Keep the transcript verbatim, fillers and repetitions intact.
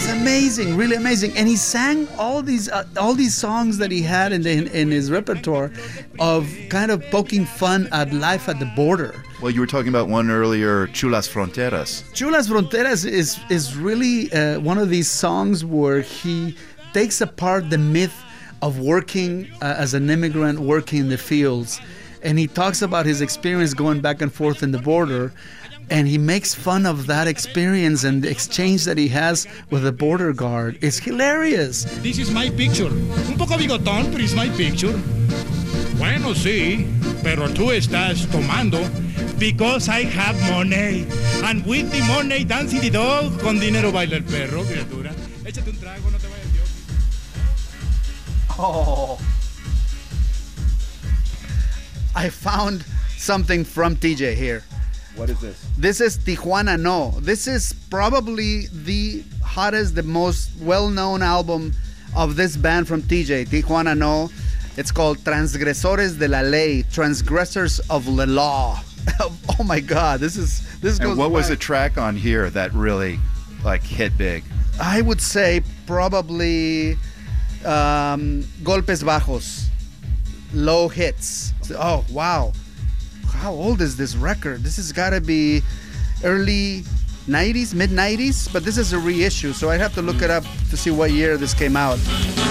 It's amazing, really amazing. And he sang all these uh, all these songs that he had in, the, in in his repertoire of kind of poking fun at life at the border. Well, you were talking about one earlier, Chulas Fronteras. Chulas Fronteras is is really uh, one of these songs where he takes apart the myth of working uh, as an immigrant, working in the fields. And he talks about his experience going back and forth in the border. And he makes fun of that experience and the exchange that he has with the border guard. It's hilarious. This is my picture. Un poco bigotón, but it's my picture. Bueno, sí, pero tú estás tomando because I have money. And with the money, dancing the dog, con dinero baila el perro, criatura. Échate un trago, no te vayas, Dios. Oh. I found something from T J here. What is this? This is Tijuana No. This is probably the hottest, the most well-known album of this band from T J, Tijuana No. It's called Transgresores de la Ley, Transgressors of the Law. Oh my God, this is this goes And what was back. the track on here that really like hit big? I would say probably um, Golpes Bajos, Low Hits. Oh wow. How old is this record? This has got to be early nineties, mid nineties, but this is a reissue, so I'd have to look it up to see what year this came out.